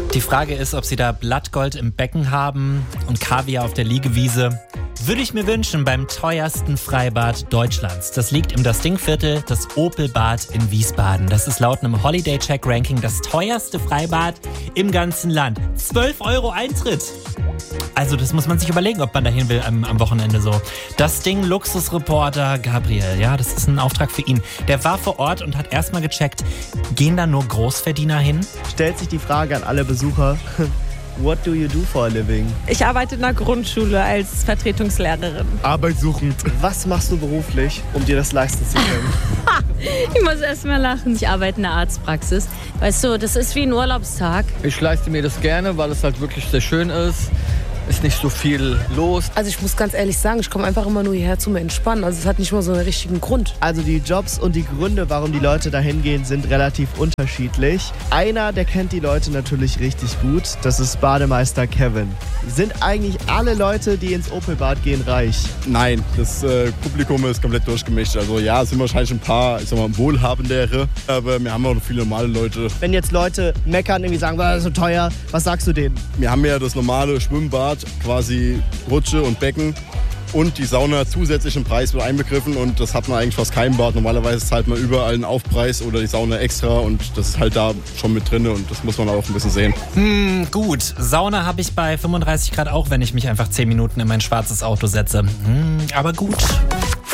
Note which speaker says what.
Speaker 1: Die Frage ist, ob Sie da Blattgold im Becken haben und Kaviar auf der Liegewiese. Würde ich mir wünschen beim teuersten Freibad Deutschlands. Das liegt im Das Ding-Viertel, das Opelbad in Wiesbaden. Das ist laut einem Holiday-Check-Ranking das teuerste Freibad im ganzen Land. 12 € Eintritt. Also das muss man sich überlegen, ob man dahin will am Wochenende so. Das Ding Luxusreporter Gabriel, ja, das ist ein Auftrag für ihn. Der war vor Ort und hat erstmal gecheckt, gehen da nur Großverdiener hin?
Speaker 2: Stellt sich die Frage an alle Besucher, what do you do for a living?
Speaker 3: Ich arbeite in der Grundschule als Vertretungslehrerin.
Speaker 2: Arbeitssuchend. Was machst du beruflich, um dir das leisten zu können?
Speaker 4: Ich muss erst mal lachen. Ich arbeite in der Arztpraxis. Weißt du, das ist wie ein Urlaubstag.
Speaker 5: Ich leiste mir das gerne, weil es halt wirklich sehr schön ist. Ist nicht so viel los.
Speaker 6: Also ich muss ganz ehrlich sagen, ich komme einfach immer nur hierher zum Entspannen. Also es hat nicht mal so einen richtigen Grund.
Speaker 2: Also die Jobs und die Gründe, warum die Leute dahin gehen, sind relativ unterschiedlich. Einer, der kennt die Leute natürlich richtig gut. Das ist Bademeister Kevin. Sind eigentlich alle Leute, die ins Opelbad gehen, reich?
Speaker 7: Nein, das Publikum ist komplett durchgemischt. Also ja, es sind wahrscheinlich ein paar, ich sag mal, wohlhabendere, aber wir haben auch noch viele normale Leute.
Speaker 2: Wenn jetzt Leute meckern, irgendwie sagen, das ist so teuer, was sagst du denen?
Speaker 7: Wir haben ja das normale Schwimmbad, quasi Rutsche und Becken und die Sauna zusätzlich im Preis wird einbegriffen und das hat man eigentlich fast keinem Bad. Normalerweise zahlt man überall einen Aufpreis oder die Sauna extra und das ist halt da schon mit drin und das muss man auch ein bisschen sehen.
Speaker 1: Gut, Sauna habe ich bei 35 Grad auch, wenn ich mich einfach 10 Minuten in mein schwarzes Auto setze. Aber gut.